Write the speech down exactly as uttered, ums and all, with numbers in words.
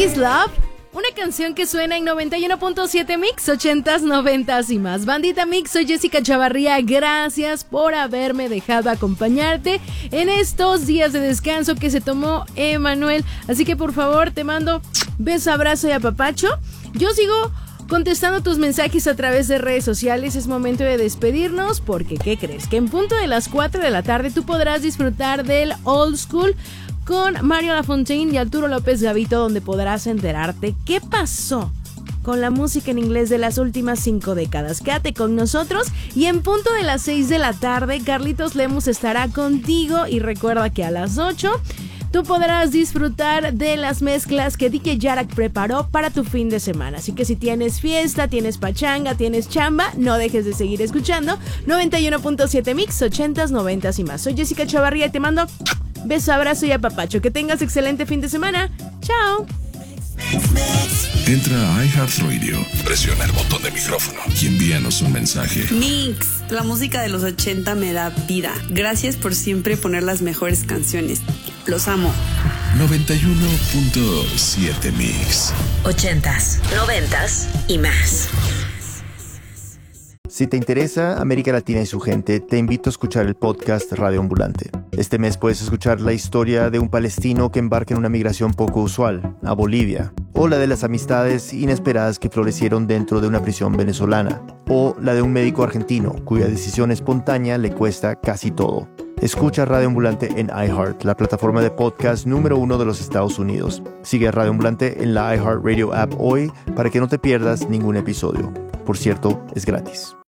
This Love, una canción que suena en noventa y uno punto siete Mix, ochentas, noventas y más. Bandita Mix, soy Jessica Chavarría, gracias por haberme dejado acompañarte en estos días de descanso que se tomó Emanuel. Así que por favor te mando beso, abrazo y apapacho. Yo sigo contestando tus mensajes a través de redes sociales. Es momento de despedirnos porque, ¿qué crees? Que en punto de las cuatro de la tarde tú podrás disfrutar del Old School con Mario Lafontaine y Arturo López Gavito, donde podrás enterarte qué pasó con la música en inglés de las últimas cinco décadas. Quédate con nosotros y en punto de las seis de la tarde Carlitos Lemus estará contigo y recuerda que a las ocho tú podrás disfrutar de las mezclas que D J Yarak preparó para tu fin de semana. Así que si tienes fiesta, tienes pachanga, tienes chamba, no dejes de seguir escuchando noventa y uno punto siete Mix, ochentas, noventas y más. Soy Jessica Chavarría y te mando beso, abrazo y apapacho. Que tengas excelente fin de semana. Chao. Entra a iHeartRadio, presiona el botón de micrófono y envíanos un mensaje. Mix, la música de los ochenta me da vida. Gracias por siempre poner las mejores canciones. Los amo. noventa y uno punto siete Mix. Ochentas, noventas y más. Si te interesa América Latina y su gente, te invito a escuchar el podcast Radio Ambulante. Este mes puedes escuchar la historia de un palestino que embarca en una migración poco usual, a Bolivia, o la de las amistades inesperadas que florecieron dentro de una prisión venezolana, o la de un médico argentino cuya decisión espontánea le cuesta casi todo. Escucha Radio Ambulante en iHeart, la plataforma de podcast número uno de los Estados Unidos. Sigue a Radio Ambulante en la iHeartRadio app hoy para que no te pierdas ningún episodio. Por cierto, es gratis.